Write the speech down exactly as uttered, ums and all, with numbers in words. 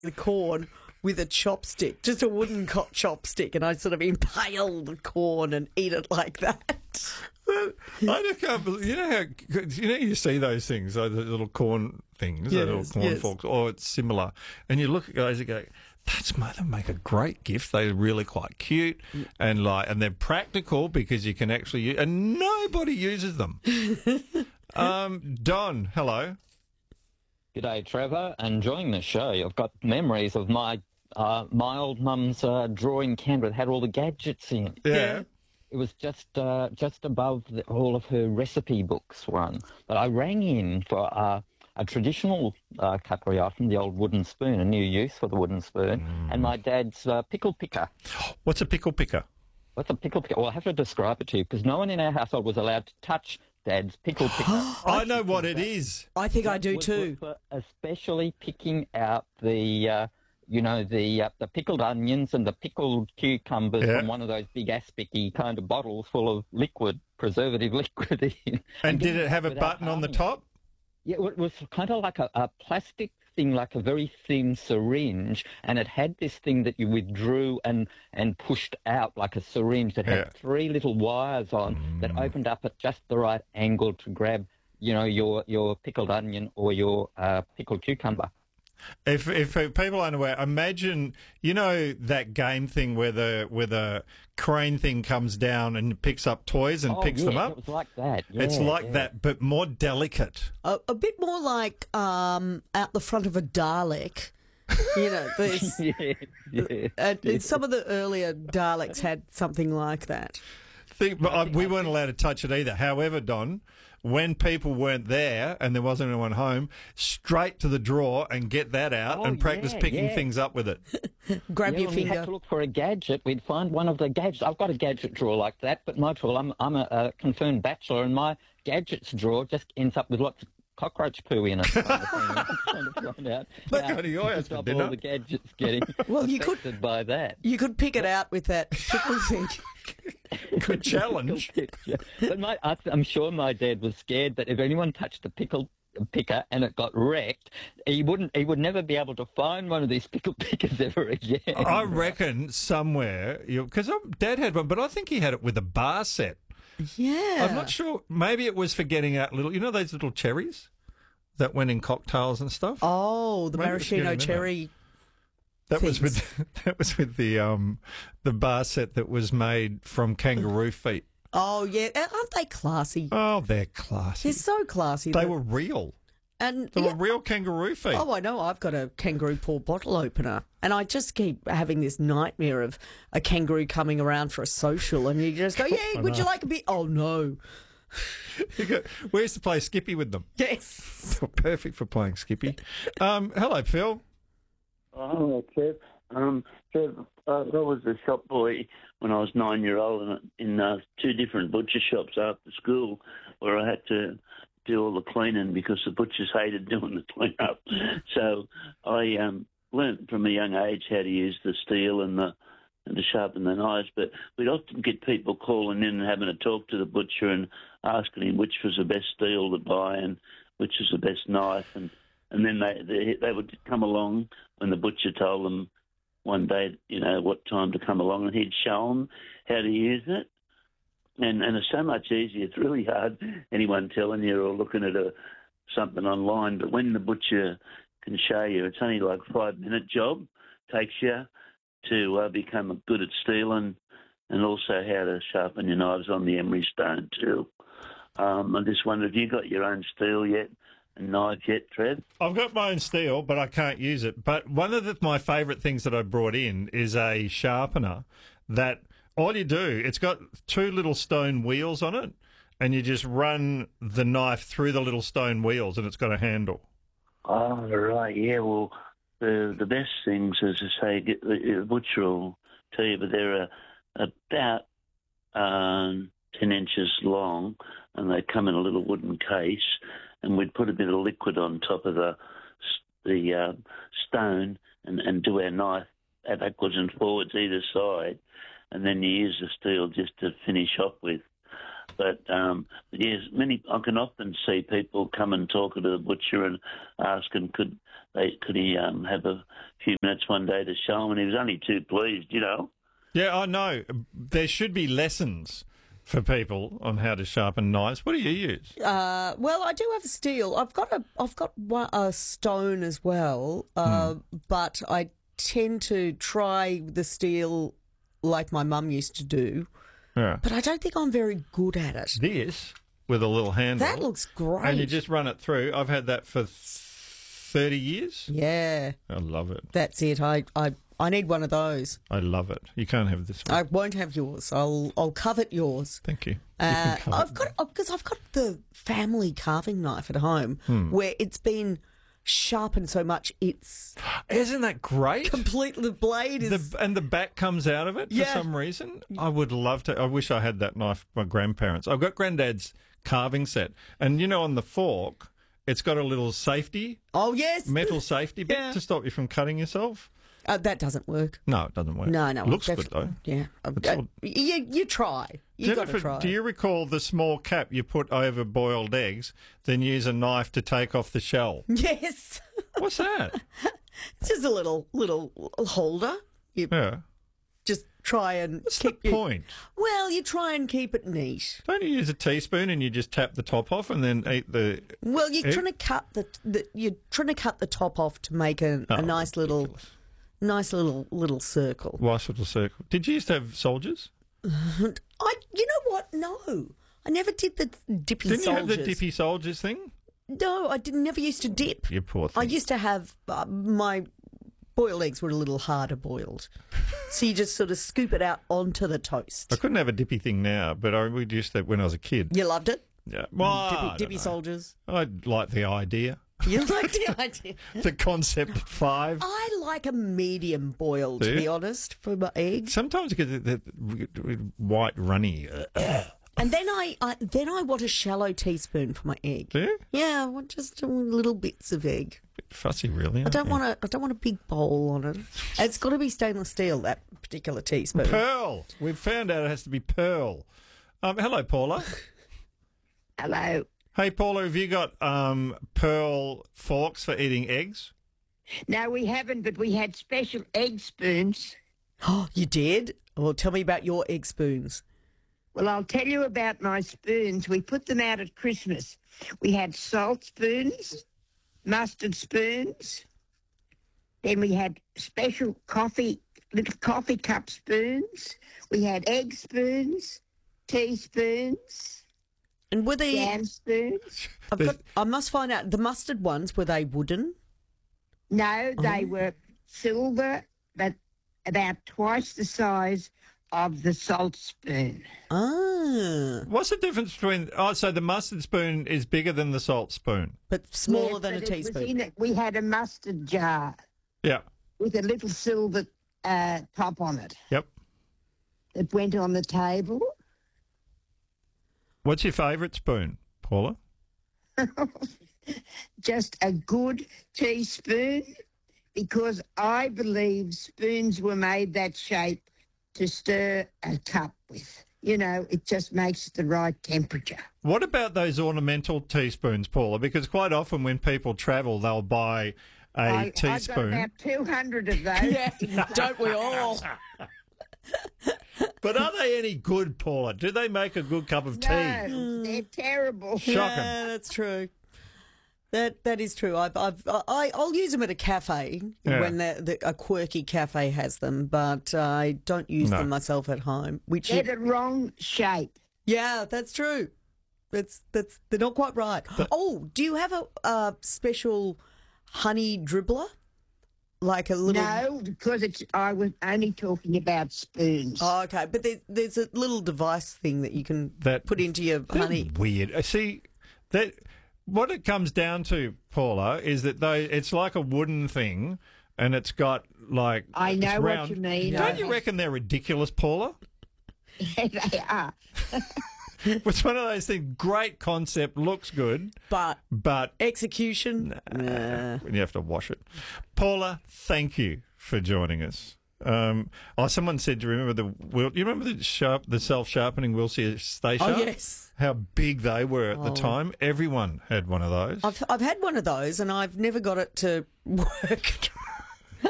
the corn with a chopstick, just a wooden co- chopstick, and I sort of impale the corn and eat it like that. I just can't believe, you know how, you know, you see those things, like the little corn things, Yes, the little corn yes. forks, or it's similar, and you look at guys and go, that's made them make a great gift. They're really quite cute and like, and they're practical because you can actually use, and nobody uses them. um, Don, hello. G'day, Trevor. Enjoying the show. I've got memories of my uh, my old mum's uh, drawing cabinet that had all the gadgets in it. Yeah. It was just uh, just above the, all of her recipe books one. But I rang in for uh, a traditional uh, cutlery item, the old wooden spoon, a new use for the wooden spoon, Mm. and my dad's uh, pickle picker. What's a pickle picker? What's a pickle picker? Well, I have to describe it to you because no one in our household was allowed to touch Dad's pickle picker. I know what it is. I think I do was- too. was for especially picking out the, uh, you know, the uh, the pickled onions and the pickled cucumbers Yeah. from one of those big aspicy kind of bottles full of liquid, preservative liquid. in. And did getting it have a without button on the harming it. top? Yeah, it was kind of like a, a plastic thing, like a very thin syringe, and it had this thing that you withdrew and, and pushed out like a syringe that had Yeah. three little wires on that opened up at just the right angle to grab, you know, your, your pickled onion or your uh, pickled cucumber. If if people aren't aware, imagine, you know, that game thing where the where the crane thing comes down and picks up toys and Oh, picks yeah, them It up. was like that. It's yeah, like yeah. that, but more delicate. A, a bit more like um, out the front of a Dalek. You know, there's, yeah, yeah. uh, some of the earlier Daleks had something like that. Think, but uh, we weren't allowed to touch it either. However, Don, when people weren't there and there wasn't anyone home, straight to the drawer and get that out Oh, and practice yeah, picking yeah. things up with it. Grab Yeah, your when we finger. had to look for a gadget, we'd find one of the gadgets. I've got a gadget drawer like that, but my tool, I'm, I'm a, a confirmed bachelor, and my gadgets drawer just ends up with lots of cockroach poo in it. Kind of thing. I'm trying to find out Look, how go to your to house for stop dinner. all the gadgets getting Well, you could- affected by that. You could pick it out with that pickle thing. Good challenge. But my, I- I'm sure my dad was scared that if anyone touched the pickle picker and it got wrecked, he wouldn't. He would never be able to find one of these pickle pickers ever again. I reckon somewhere, because Dad had one, but I think he had it with a bar set. Yeah. I'm not sure. Maybe it was for getting out little, you know, those little cherries that went in cocktails and stuff. Oh, the Maybe it's getting maraschino in there. cherry. That was things. with that was with the um the bar set that was made from kangaroo feet. Oh, yeah. Aren't they classy? Oh, they're classy. They're so classy. They that- were real. And They yeah, were real kangaroo feet. oh, I know. I've got a kangaroo paw bottle opener, and I just keep having this nightmare of a kangaroo coming around for a social, and you just go, "Yeah, would you like a bit?" Oh no. You go, we used to play Skippy with them. Yes. They were perfect for playing Skippy. Um, hello, Phil. Oh, hello, Kev. Um, Kev, uh, I was a shop boy when I was nine year old in, in uh, two different butcher shops after school where I had to do all the cleaning because the butchers hated doing the clean up. So I um, learnt from a young age how to use the steel and the and to sharpen the knives. But we'd often get people calling in and having a talk to the butcher and asking him which was the best steel to buy and which was the best knife. And, and then they, they they would come along when the butcher told them one day, you know, what time to come along, and he'd show them how to use it. And and it's so much easier. It's really hard anyone telling you or looking at a something online. But when the butcher can show you, it's only like a five minute job. Takes you to uh, become good at steeling, and also how to sharpen your knives on the emery stone too. Um, I just wondered, have you got your own steel yet and knife yet, Trev? I've got my own steel, but I can't use it. But one of the, my favourite things that I brought in is a sharpener that all you do, it's got two little stone wheels on it, and you just run the knife through the little stone wheels, and it's got a handle. Oh, right, yeah. Well, the the best things, as I say, get, the butcher will tell you, but they're uh, about um, ten inches long, and they come in a little wooden case, and we'd put a bit of liquid on top of the the uh, stone and, and do our knife backwards and forwards either side, and then you use the steel just to finish off with. But um, yes, many I can often see people come and talk to the butcher and ask him could they could he um, have a few minutes one day to show him, and he was only too pleased, you know. Yeah, I know. There should be lessons for people on how to sharpen knives. What do you use? Uh, well, I do have a steel. I've got a I've got one, a stone as well, uh, Hmm. but I tend to try the steel like my mum used to do. Yeah. But I don't think I'm very good at it. This with a little handle. That looks great. And you just run it through. I've had that for thirty years. Yeah, I love it. that's it. I, I I need one of those. I love it. You can't have this one. I won't have yours. I'll I'll covet yours. Thank you. You Uh, can cover I've it. got because I've got the family carving knife at home Hmm. where it's been sharpened so much it's Isn't that great? complete. The blade is The, and the back comes out of it for Yeah. some reason. I would love to. I wish I had that knife from my grandparents. I've got granddad's carving set. And, you know, on the fork, it's got a little safety, oh yes, metal safety bit Yeah. to stop you from cutting yourself. uh, that doesn't work. No, it doesn't work. No, no, Looks def- good, though. Yeah, Uh, It's uh, all- you you try. You got to Jennifer, try. do you recall the small cap you put over boiled eggs, then use a knife to take off the shell? Yes, What's that? it's just a little little holder. You Yeah. just try and What's keep the your- point? Well, you try and keep it neat. Don't you use a teaspoon and you just tap the top off and then eat the... Well, you're Eh? trying to cut the, the you're trying to cut the top off to make a, a Oh, nice little ridiculous. nice little little circle. Nice little circle. Did you used to have soldiers? I you know what? No. I never did the dippy Didn't soldiers. you have the dippy soldiers thing? No, I didn't never used to dip. You poor I thing. used to have uh, my boiled eggs were a little harder boiled. So you just sort of scoop it out onto the toast. I couldn't have a dippy thing now, but I we used to when I was a kid. You loved it? Yeah. Well, I dippy don't dippy know. soldiers. I like the idea. You liked the idea. The concept of five. I like a medium boil, Do to you? be honest, for my eggs. Sometimes it gets the, the white runny. And then I, I then I want a shallow teaspoon for my egg. Do you? Yeah, I want just little bits of egg. Bit fussy, really. I don't want a I don't want a big bowl on it. It's got to be stainless steel. That particular teaspoon. Pearl. We've found out it has to be pearl. Um, hello, Paula. Hello. Hey, Paula, have you got um, pearl forks for eating eggs? No, we haven't, but we had special egg spoons. Oh, you did? Well, tell me about your egg spoons. Well, I'll tell you about my spoons. We put them out at Christmas. We had salt spoons, mustard spoons. Then we had special coffee, little coffee cup spoons. We had egg spoons, teaspoons, And were they? jam spoons. I've got, I must find out. The mustard ones, were they wooden? No, they Oh. were silver, but about twice the size of the salt spoon. Ah, What's the difference between... Oh, so the mustard spoon is bigger than the salt spoon. but smaller Yes, than a but it was teaspoon. in it- We had a mustard jar Yeah. with a little silver uh, top on it Yep. that went on the table. What's your favourite spoon, Paula? Just a good teaspoon, because I believe spoons were made that shape to stir a cup with. You know, it just makes the right temperature. What about those ornamental teaspoons, Paula? Because quite often when people travel, they'll buy a I, I've got teaspoon. about two hundred of those. Yeah, don't we all? But are they any good, Paula? Do they make a good cup of tea? No, they're terrible. Shocking. Yeah, that's true. That that is true. I've, I've I I'll use them at a cafe Yeah. when the, the, a quirky cafe has them, but I don't use No. them myself at home. Which They're is, the wrong shape. yeah, that's true. That's that's they're not quite right. oh, do you have a, a special honey dribbler, like a little? No, because it's. I was only talking about spoons. Oh, okay, but there's there's a little device thing that you can That- put into your They're honey. Weird. I see that. What it comes down to, Paula, is that they it's like a wooden thing, and it's got like. I know it's what round. you mean. Don't I you have- reckon they're ridiculous, Paula? they are. It's one of those things. Great concept, looks good, But but execution, nah. you have to wash it. Paula, thank you for joining us. Um, oh, someone said, do you remember the wheel, you remember the sharp, the self-sharpening Wilsey Stay Sharp? Oh, yes. How big they were at the Oh. time. Everyone had one of those. I've I've had one of those and I've never got it to work.